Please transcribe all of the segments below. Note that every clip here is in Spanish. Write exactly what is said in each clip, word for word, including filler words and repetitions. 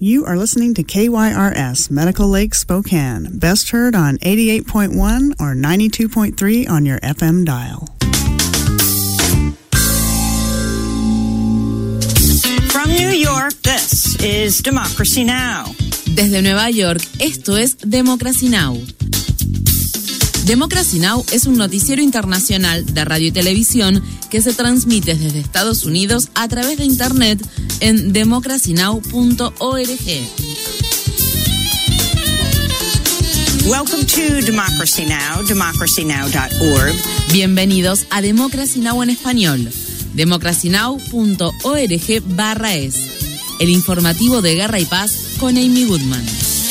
You are listening to K Y R S, Medical Lake Spokane, best heard on eighty-eight point one or ninety-two point three on your F M dial. From New York, this is Democracy Now! Desde Nueva York, esto es Democracy Now! Democracy Now! Es un noticiero internacional de radio y televisión que se transmite desde Estados Unidos a través de Internet en democracy now punto org. Welcome to Democracy Now!, democracy now dot org. Bienvenidos a Democracy Now! En español, democracy now punto org barra es. El informativo de Guerra y Paz con Amy Goodman.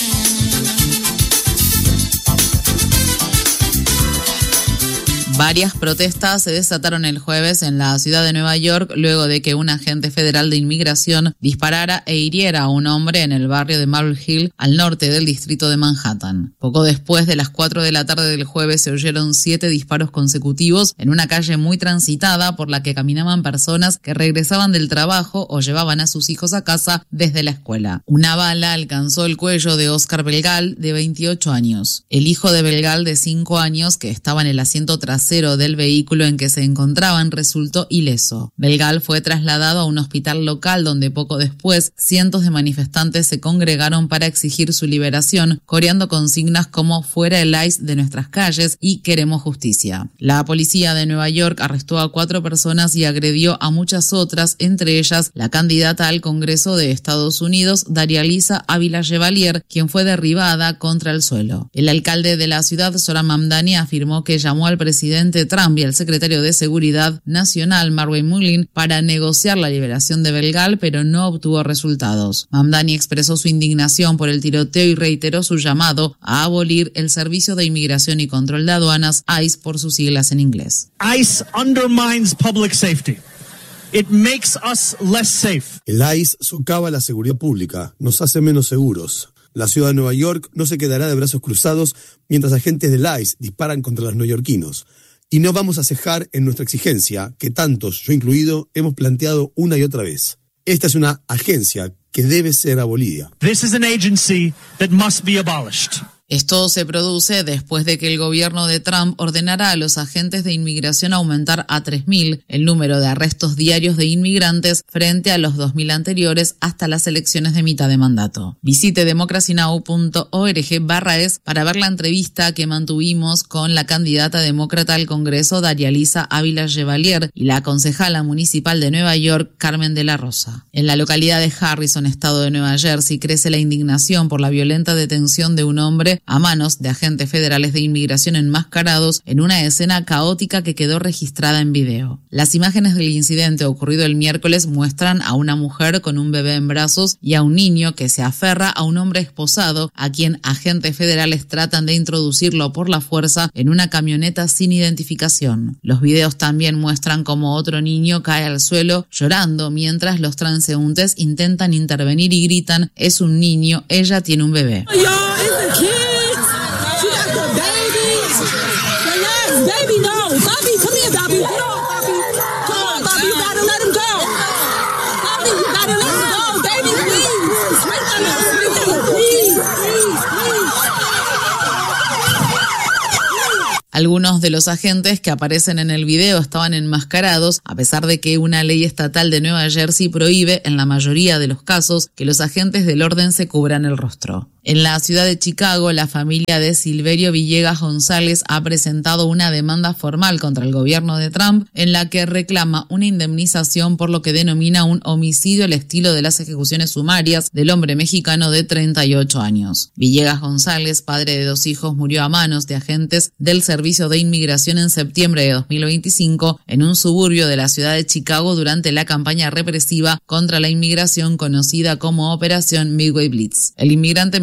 Varias protestas se desataron el jueves en la ciudad de Nueva York luego de que un agente federal de inmigración disparara e hiriera a un hombre en el barrio de Marble Hill, al norte del distrito de Manhattan. Poco después de las cuatro de la tarde del jueves se oyeron siete disparos consecutivos en una calle muy transitada por la que caminaban personas que regresaban del trabajo o llevaban a sus hijos a casa desde la escuela. Una bala alcanzó el cuello de Oscar Belgal, de veintiocho años. El hijo de Belgal, de cinco años, que estaba en el asiento trasero del vehículo en que se encontraban, resultó ileso. Belgal fue trasladado a un hospital local donde poco después cientos de manifestantes se congregaron para exigir su liberación, coreando consignas como "fuera el ICE de nuestras calles" y "queremos justicia". La policía de Nueva York arrestó a cuatro personas y agredió a muchas otras, entre ellas la candidata al Congreso de Estados Unidos, Daria Lisa Ávila Chevalier, quien fue derribada contra el suelo. El alcalde de la ciudad, Zohran Mamdani, afirmó que llamó al presidente Trump y al secretario de Seguridad Nacional, Marwan Mullin, para negociar la liberación de Belgal, pero no obtuvo resultados. Mamdani expresó su indignación por el tiroteo y reiteró su llamado a abolir el Servicio de Inmigración y Control de Aduanas, ICE por sus siglas en inglés. ICE undermines public safety. It makes us less safe. El ICE socava la seguridad pública, nos hace menos seguros. La ciudad de Nueva York no se quedará de brazos cruzados mientras agentes del ICE disparan contra los neoyorquinos. Y no vamos a cejar en nuestra exigencia, que tantos, yo incluido, hemos planteado una y otra vez. Esta es una agencia que debe ser abolida. This is an agency that must be abolished. Esto se produce después de que el gobierno de Trump ordenara a los agentes de inmigración aumentar a tres mil el número de arrestos diarios de inmigrantes frente a los dos mil anteriores hasta las elecciones de mitad de mandato. Visite democracy now punto org barra es para ver la entrevista que mantuvimos con la candidata demócrata al Congreso, Daria Lisa Ávila Chevalier, y la concejala municipal de Nueva York, Carmen de la Rosa. En la localidad de Harrison, estado de Nueva Jersey, crece la indignación por la violenta detención de un hombre a manos de agentes federales de inmigración enmascarados en una escena caótica que quedó registrada en video. Las imágenes del incidente ocurrido el miércoles muestran a una mujer con un bebé en brazos y a un niño que se aferra a un hombre esposado, a quien agentes federales tratan de introducirlo por la fuerza en una camioneta sin identificación. Los videos también muestran cómo otro niño cae al suelo llorando mientras los transeúntes intentan intervenir y gritan: "Es un niño, ella tiene un bebé". Baby, no. Bobby, come here, Bobby. Get off, Bobby. Come on, Bobby. You gotta let him go. Bobby, you gotta let him go. Baby, please. Wait a minute. Please, please, please. Algunos de los agentes que aparecen en el video estaban enmascarados, a pesar de que una ley estatal de Nueva Jersey prohíbe, en la mayoría de los casos, que los agentes del orden se cubran el rostro. En la ciudad de Chicago, la familia de Silverio Villegas González ha presentado una demanda formal contra el gobierno de Trump en la que reclama una indemnización por lo que denomina un homicidio al estilo de las ejecuciones sumarias del hombre mexicano de treinta y ocho años. Villegas González, padre de dos hijos, murió a manos de agentes del Servicio de Inmigración en septiembre de dos mil veinticinco en un suburbio de la ciudad de Chicago durante la campaña represiva contra la inmigración conocida como Operación Midway Blitz. El inmigrante mexicano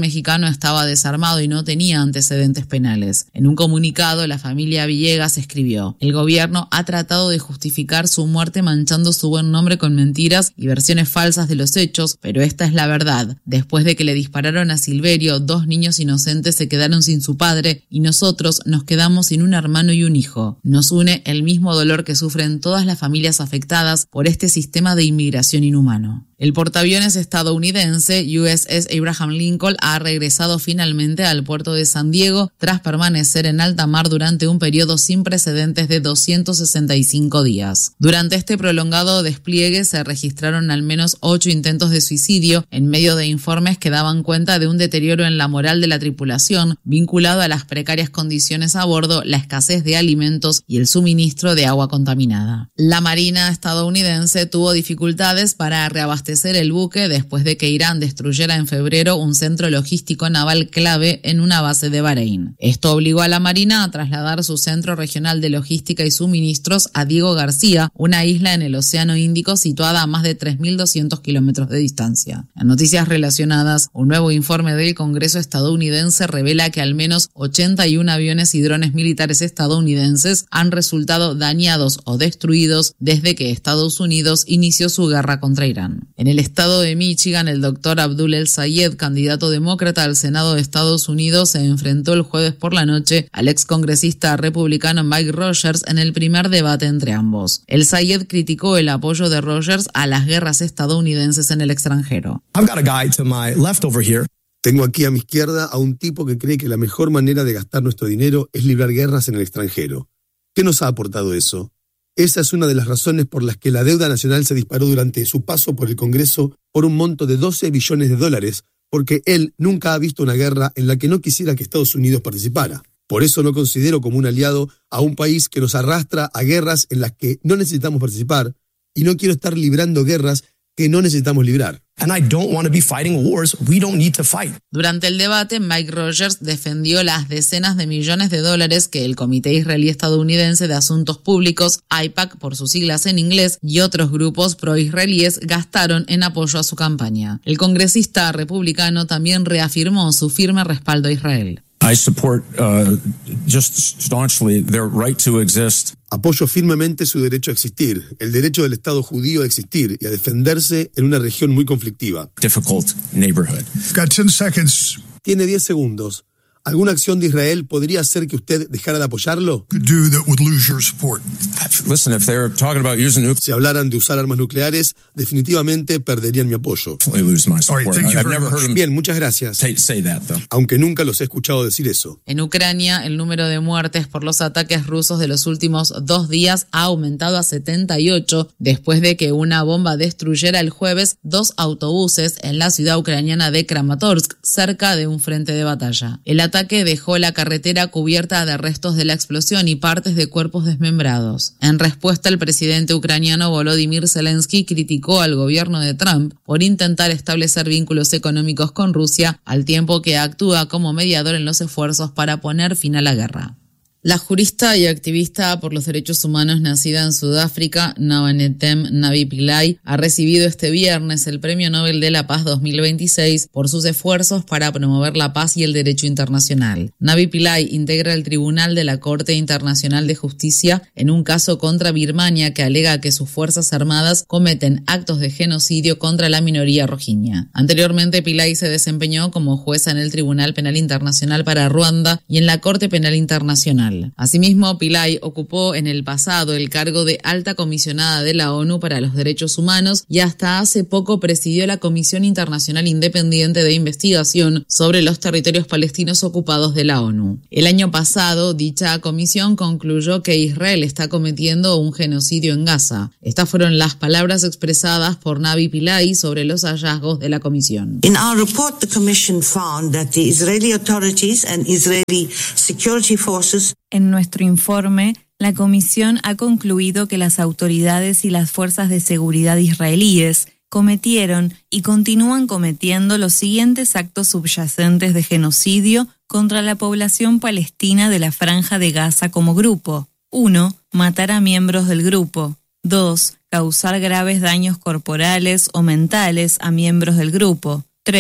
mexicano estaba desarmado y no tenía antecedentes penales. En un comunicado, la familia Villegas escribió: el gobierno ha tratado de justificar su muerte manchando su buen nombre con mentiras y versiones falsas de los hechos, pero esta es la verdad. Después de que le dispararon a Silverio, dos niños inocentes se quedaron sin su padre y nosotros nos quedamos sin un hermano y un hijo. Nos une el mismo dolor que sufren todas las familias afectadas por este sistema de inmigración inhumano. El portaaviones estadounidense U S S Abraham Lincoln ha regresado finalmente al puerto de San Diego tras permanecer en alta mar durante un periodo sin precedentes de doscientos sesenta y cinco días. Durante este prolongado despliegue se registraron al menos ocho intentos de suicidio en medio de informes que daban cuenta de un deterioro en la moral de la tripulación vinculado a las precarias condiciones a bordo, la escasez de alimentos y el suministro de agua contaminada. La Marina estadounidense tuvo dificultades para reabastecer el buque después de que Irán destruyera en febrero un centro logístico naval clave en una base de Bahrein. Esto obligó a la Marina a trasladar su centro regional de logística y suministros a Diego García, una isla en el Océano Índico situada a más de tres mil doscientos kilómetros de distancia. En noticias relacionadas, un nuevo informe del Congreso estadounidense revela que al menos ochenta y uno aviones y drones militares estadounidenses han resultado dañados o destruidos desde que Estados Unidos inició su guerra contra Irán. En el estado de Michigan, el doctor Abdul El Sayed, candidato demócrata al Senado de Estados Unidos, se enfrentó el jueves por la noche al excongresista republicano Mike Rogers en el primer debate entre ambos. El Sayed criticó el apoyo de Rogers a las guerras estadounidenses en el extranjero. I've got a guy to my left over here. Tengo aquí a mi izquierda a un tipo que cree que la mejor manera de gastar nuestro dinero es librar guerras en el extranjero. ¿Qué nos ha aportado eso? Esa es una de las razones por las que la deuda nacional se disparó durante su paso por el Congreso por un monto de doce billones de dólares, porque él nunca ha visto una guerra en la que no quisiera que Estados Unidos participara. Por eso no considero como un aliado a un país que nos arrastra a guerras en las que no necesitamos participar, y no quiero estar librando guerras que no necesitamos librar. And I don't want to be fighting wars we don't need to fight. Durante el debate, Mike Rogers defendió las decenas de millones de dólares que el Comité Israelí Estadounidense de Asuntos Públicos, I PAC por sus siglas en inglés, y otros grupos pro-israelíes gastaron en apoyo a su campaña. El congresista republicano también reafirmó su firme respaldo a Israel. I support uh, just staunchly their right to exist. Apoyo firmemente su derecho a existir, el derecho del Estado judío a existir y a defenderse en una región muy conflictiva. Difficult neighborhood. Got ten seconds. Tiene diez segundos. ¿Alguna acción de Israel podría hacer que usted dejara de apoyarlo? Could do that would lose your support. Listen, if they're talking about using nuclear, Si hablaran de usar armas nucleares, definitivamente perderían mi apoyo. I lose my support. All right, thank you I've very never heard much. them Bien, muchas gracias. say, say that though. Aunque nunca los he escuchado decir eso. En Ucrania, el número de muertes por los ataques rusos de los últimos dos días ha aumentado a setenta y ocho después de que una bomba destruyera el jueves dos autobuses en la ciudad ucraniana de Kramatorsk, cerca de un frente de batalla. El ataque dejó la carretera cubierta de restos de la explosión y partes de cuerpos desmembrados. En respuesta, el presidente ucraniano Volodymyr Zelensky criticó al gobierno de Trump por intentar establecer vínculos económicos con Rusia, al tiempo que actúa como mediador en los esfuerzos para poner fin a la guerra. La jurista y activista por los derechos humanos nacida en Sudáfrica, Nawanetem Navi Pillay, ha recibido este viernes el Premio Nobel de la Paz dos mil veintiséis por sus esfuerzos para promover la paz y el derecho internacional. Navi Pillay integra el Tribunal de la Corte Internacional de Justicia en un caso contra Birmania que alega que sus fuerzas armadas cometen actos de genocidio contra la minoría rohingya. Anteriormente, Pillay se desempeñó como jueza en el Tribunal Penal Internacional para Ruanda y en la Corte Penal Internacional. Asimismo, Pillay ocupó en el pasado el cargo de alta comisionada de la ONU para los Derechos Humanos y hasta hace poco presidió la Comisión Internacional Independiente de Investigación sobre los territorios palestinos ocupados de la ONU. El año pasado, dicha comisión concluyó que Israel está cometiendo un genocidio en Gaza. Estas fueron las palabras expresadas por Navi Pillay sobre los hallazgos de la comisión. In our report, the Commission found that the Israeli authorities and Israeli security forces En nuestro informe, la Comisión ha concluido que las autoridades y las fuerzas de seguridad israelíes cometieron y continúan cometiendo los siguientes actos subyacentes de genocidio contra la población palestina de la Franja de Gaza como grupo. uno. Matar a miembros del grupo. dos. Causar graves daños corporales o mentales a miembros del grupo. tres.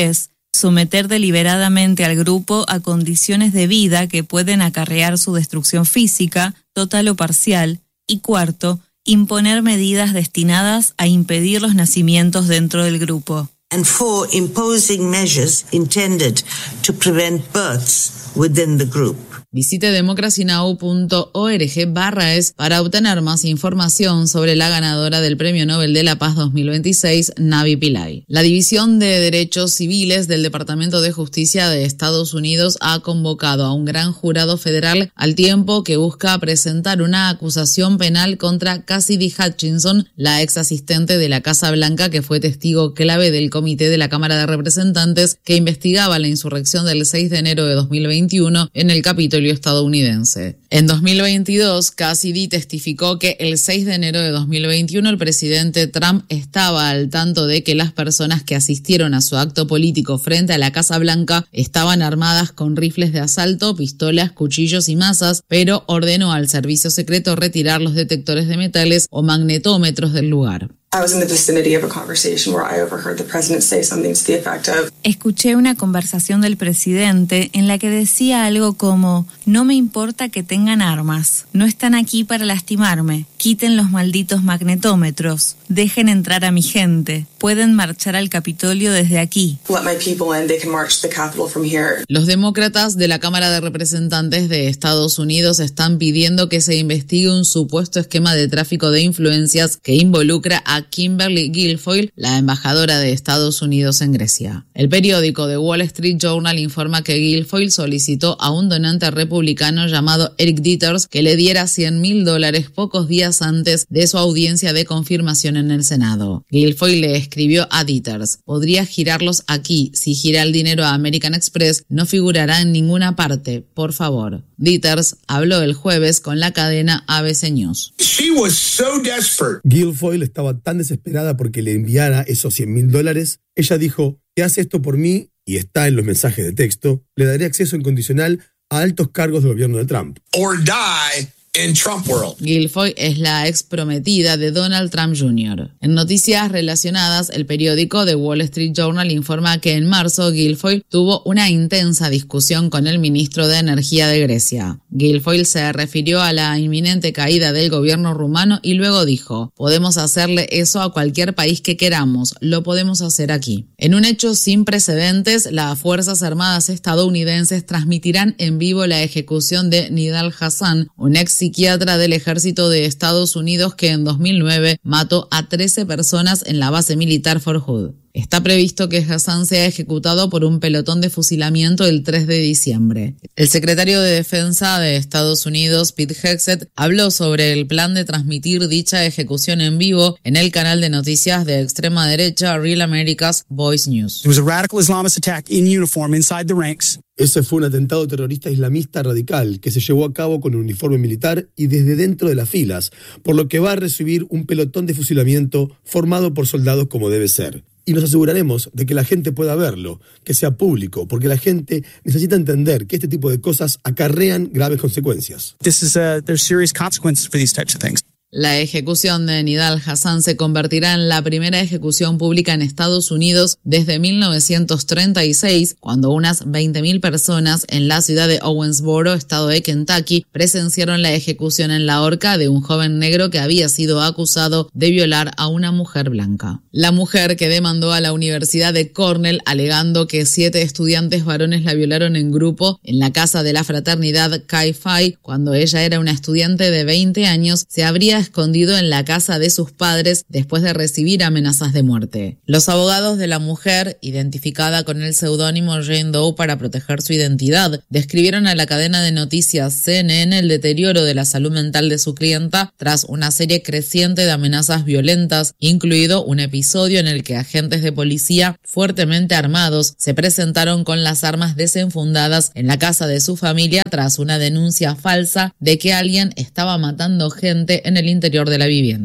someter deliberadamente al grupo a condiciones de vida que pueden acarrear su destrucción física, total o parcial, y cuarto, imponer medidas destinadas a impedir los nacimientos dentro del grupo. And four, imposing measures intended to prevent births within the group. Visite democracynow punto org barra es para obtener más información sobre la ganadora del Premio Nobel de la Paz dos mil veintiséis, Navi Pillay. La División de Derechos Civiles del Departamento de Justicia de Estados Unidos ha convocado a un gran jurado federal al tiempo que busca presentar una acusación penal contra Cassidy Hutchinson, la ex asistente de la Casa Blanca que fue testigo clave del Comité de la Cámara de Representantes que investigaba la insurrección del seis de enero de dos mil veintiuno en el Capitolio estadounidense. En dos mil veintidós, Cassidy testificó que el seis de enero de dos mil veintiuno el presidente Trump estaba al tanto de que las personas que asistieron a su acto político frente a la Casa Blanca estaban armadas con rifles de asalto, pistolas, cuchillos y mazas, pero ordenó al servicio secreto retirar los detectores de metales o magnetómetros del lugar. I was in the vicinity of a conversation where I overheard the president say something to the effect of, Escuché una conversación del presidente en la que decía algo como: no me importa que tengan armas, no están aquí para lastimarme, quiten los malditos magnetómetros, dejen entrar a mi gente, pueden marchar al Capitolio desde aquí. let my people in, they can march to the Capitol from here. Los demócratas de la Cámara de Representantes de Estados Unidos están pidiendo que se investigue un supuesto esquema de tráfico de influencias que involucra a Kimberly Guilfoyle, la embajadora de Estados Unidos en Grecia. El periódico The Wall Street Journal informa que Guilfoyle solicitó a un donante republicano llamado Eric Dieters que le diera cien mil dólares pocos días antes de su audiencia de confirmación en el Senado. Guilfoyle le escribió a Dieters: podría girarlos aquí, si gira el dinero a American Express no figurará en ninguna parte, por favor. Dieters habló el jueves con la cadena A B C News. She was so desperate. Guilfoyle estaba tan desesperada porque le enviara esos cien mil dólares. Ella dijo: que hace esto por mí, y está en los mensajes de texto, le daré acceso incondicional a altos cargos del gobierno de Trump. Or die in Trump world. Guilfoyle es la ex prometida de Donald Trump junior En noticias relacionadas, el periódico The Wall Street Journal informa que en marzo Guilfoyle tuvo una intensa discusión con el ministro de Energía de Grecia. Guilfoyle se refirió a la inminente caída del gobierno rumano y luego dijo: podemos hacerle eso a cualquier país que queramos, lo podemos hacer aquí. En un hecho sin precedentes, las Fuerzas Armadas estadounidenses transmitirán en vivo la ejecución de Nidal Hasan, un ex psiquiatra del ejército de Estados Unidos que en dos mil nueve mató a trece personas en la base militar Fort Hood. Está previsto que Hassan sea ejecutado por un pelotón de fusilamiento el tres de diciembre. El secretario de Defensa de Estados Unidos, Pete Hegseth, habló sobre el plan de transmitir dicha ejecución en vivo en el canal de noticias de extrema derecha Real America's Voice News. It was a radical Islamist attack in uniform inside the ranks. Ese fue un atentado terrorista islamista radical que se llevó a cabo con un uniforme militar y desde dentro de las filas, por lo que va a recibir un pelotón de fusilamiento formado por soldados como debe ser. Y nos aseguraremos de que la gente pueda verlo, que sea público, porque la gente necesita entender que este tipo de cosas acarrean graves consecuencias. This is a, there's serious consequences for these types of things. La ejecución de Nidal Hasan se convertirá en la primera ejecución pública en Estados Unidos desde mil novecientos treinta y seis, cuando unas veinte mil personas en la ciudad de Owensboro, estado de Kentucky, presenciaron la ejecución en la horca de un joven negro que había sido acusado de violar a una mujer blanca. La mujer, que demandó a la Universidad de Cornell alegando que siete estudiantes varones la violaron en grupo en la casa de la fraternidad Chi Phi cuando ella era una estudiante de veinte años, se habría escondido en la casa de sus padres después de recibir amenazas de muerte. Los abogados de la mujer, identificada con el seudónimo Jane Doe para proteger su identidad, describieron a la cadena de noticias C N N el deterioro de la salud mental de su clienta tras una serie creciente de amenazas violentas, incluido un episodio en el que agentes de policía fuertemente armados se presentaron con las armas desenfundadas en la casa de su familia tras una denuncia falsa de que alguien estaba matando gente en el interior de la vivienda.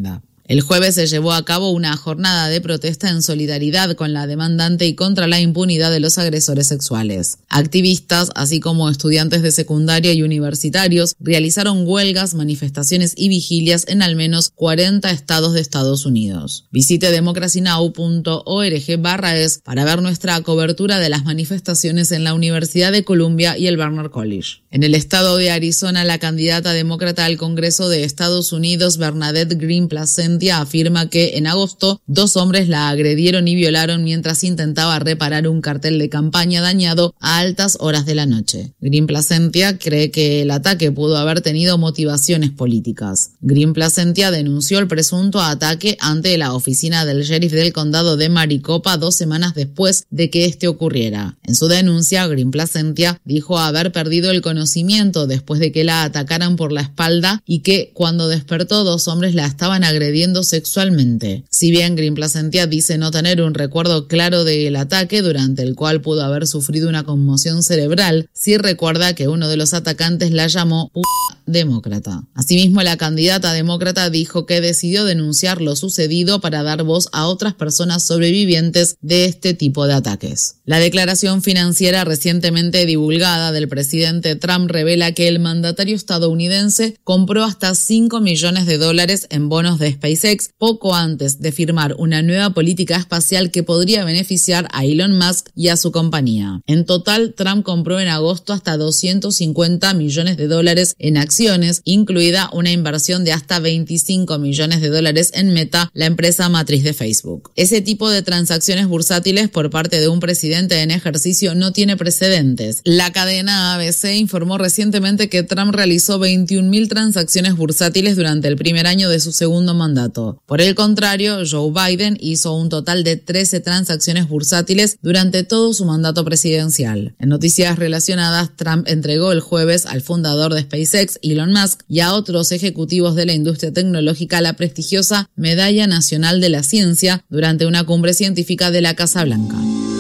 El jueves se llevó a cabo una jornada de protesta en solidaridad con la demandante y contra la impunidad de los agresores sexuales. Activistas, así como estudiantes de secundaria y universitarios, realizaron huelgas, manifestaciones y vigilias en al menos cuarenta estados de Estados Unidos. Visite democracy now punto org barra es para ver nuestra cobertura de las manifestaciones en la Universidad de Columbia y el Barnard College. En el estado de Arizona, la candidata demócrata al Congreso de Estados Unidos, Bernadette Green Placentia, afirma que en agosto dos hombres la agredieron y violaron mientras intentaba reparar un cartel de campaña dañado a altas horas de la noche. Green Placentia cree que el ataque pudo haber tenido motivaciones políticas. Green Placentia denunció el presunto ataque ante la oficina del sheriff del condado de Maricopa dos semanas después de que este ocurriera. En su denuncia, Green Placentia dijo haber perdido el conocimiento después de que la atacaran por la espalda y que cuando despertó dos hombres la estaban agrediendo sexualmente. Si bien Green Placentia dice no tener un recuerdo claro del ataque, durante el cual pudo haber sufrido una conmoción cerebral, sí recuerda que uno de los atacantes la llamó p*** demócrata. Asimismo, la candidata demócrata dijo que decidió denunciar lo sucedido para dar voz a otras personas sobrevivientes de este tipo de ataques. La declaración financiera recientemente divulgada del presidente Trump revela que el mandatario estadounidense compró hasta cinco millones de dólares en bonos de SpaceX poco antes de firmar una nueva política espacial que podría beneficiar a Elon Musk y a su compañía. En total, Trump compró en agosto hasta doscientos cincuenta millones de dólares en acciones, incluida una inversión de hasta veinticinco millones de dólares en Meta, la empresa matriz de Facebook. Ese tipo de transacciones bursátiles por parte de un presidente en ejercicio no tiene precedentes. La cadena A B C informó recientemente que Trump realizó veintiún mil transacciones bursátiles durante el primer año de su segundo mandato. Por el contrario, Joe Biden hizo un total de trece transacciones bursátiles durante todo su mandato presidencial. En noticias relacionadas, Trump entregó el jueves al fundador de SpaceX, Elon Musk, y a otros ejecutivos de la industria tecnológica la prestigiosa Medalla Nacional de la Ciencia durante una cumbre científica de la Casa Blanca.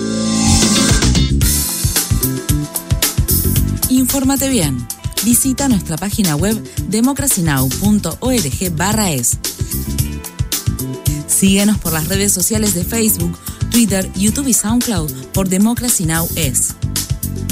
Infórmate bien. Visita nuestra página web democracy now punto org barra es. Síguenos por las redes sociales de Facebook, Twitter, YouTube y SoundCloud por Democracy Now! Es.